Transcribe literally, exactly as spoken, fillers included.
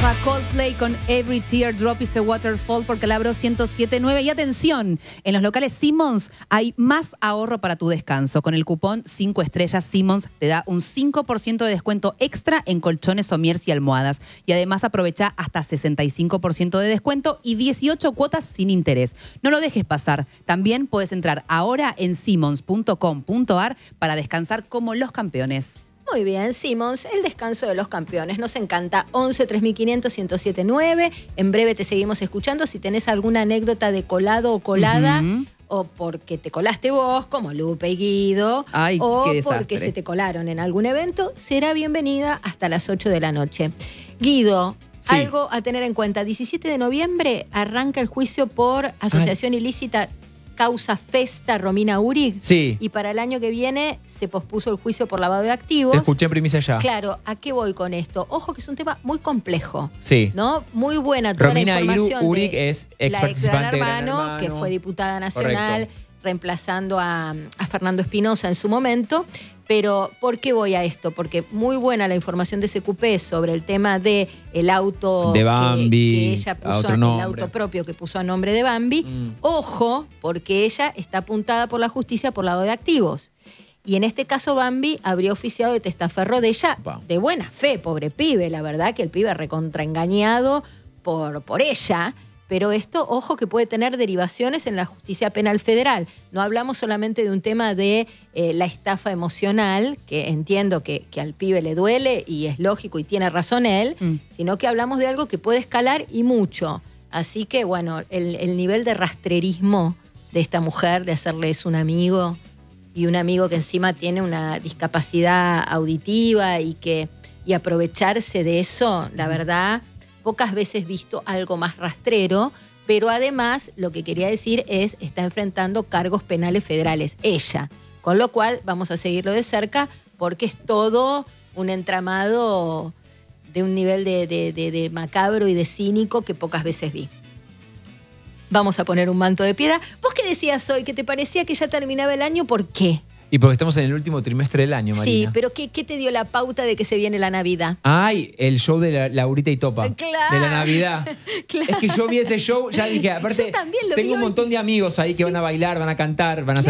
a Coldplay con Every Teardrop is a Waterfall por Calabro ciento siete punto nueve. Y atención, en los locales Simmons hay más ahorro para tu descanso. Con el cupón cinco estrellas, Simmons te da un cinco por ciento de descuento extra en colchones, somieres y almohadas. Y además aprovecha hasta sesenta y cinco por ciento de descuento y dieciocho cuotas sin interés. No lo dejes pasar. También puedes entrar ahora en simmons punto com punto ar para descansar como los campeones. Muy bien, Simmons, el descanso de los campeones. Nos encanta. once, tres mil quinientos, ciento siete nueve. En breve te seguimos escuchando. Si tenés alguna anécdota de colado o colada, uh-huh. o porque te colaste vos, como Lupe y Guido, Ay, o qué desastre. porque se te colaron en algún evento, será bienvenida hasta las ocho de la noche. Guido, sí. Algo a tener en cuenta. diecisiete de noviembre arranca el juicio por asociación Ay. ilícita causa Festa Romina Urig. Sí. Y para el año que viene se pospuso el juicio por lavado de activos. Te escuché en primicia ya. Claro, ¿a qué voy con esto? Ojo que es un tema muy complejo. Sí. ¿No? Muy buena toda Romina la información Urig de es ex la ex participante de Gran Hermano, Hermano, que fue diputada nacional, correcto. reemplazando a, a Fernando Espinosa en su momento. Pero, ¿por qué voy a esto? Porque muy buena la información de S Q P sobre el tema de el auto de Bambi, que, que ella puso, el auto propio que puso a nombre de Bambi. Mm. Ojo, porque ella está apuntada por la justicia por lavado de activos. Y en este caso Bambi habría oficiado de testaferro de ella wow. de buena fe, pobre pibe. La verdad que el pibe recontraengañado por, por ella. Pero esto, ojo, que puede tener derivaciones en la justicia penal federal. No hablamos solamente de un tema de eh, la estafa emocional, que entiendo que, que al pibe le duele y es lógico y tiene razón él, mm. sino que hablamos de algo que puede escalar y mucho. Así que, bueno, el, el nivel de rastrerismo de esta mujer, de hacerles un amigo y un amigo que encima tiene una discapacidad auditiva y, que, y aprovecharse de eso, la verdad... Pocas veces visto algo más rastrero, pero además lo que quería decir es está enfrentando cargos penales federales, ella. Con lo cual vamos a seguirlo de cerca porque es todo un entramado de un nivel de, de, de, de macabro y de cínico que pocas veces vi. Vamos a poner un manto de piedra. ¿Vos qué decías hoy? ¿Que te parecía que ya terminaba el año? ¿Por qué? Y porque estamos en el último trimestre del año, Marina. Sí, pero ¿qué, qué te dio la pauta de que se viene la Navidad? Ay, el show de la, Laurita y Topa. Claro. De la Navidad. Claro. Es que yo vi ese show, ya dije, aparte, yo también lo tengo vi un montón de amigos ahí sí. que van a bailar, van a cantar, van a hacer